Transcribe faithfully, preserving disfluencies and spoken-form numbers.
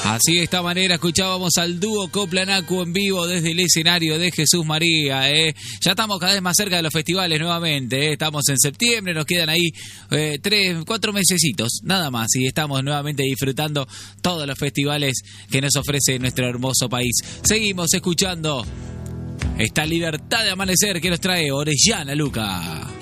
Así de esta manera escuchábamos al dúo Coplanacu en vivo desde el escenario de Jesús María. ¿eh? Ya estamos cada vez más cerca de los festivales nuevamente. ¿eh? Estamos en septiembre, nos quedan ahí eh, tres, cuatro mesecitos, nada más. Y estamos nuevamente disfrutando todos los festivales que nos ofrece nuestro hermoso país. Seguimos escuchando esta libertad de amanecer que nos trae Orellana Luca.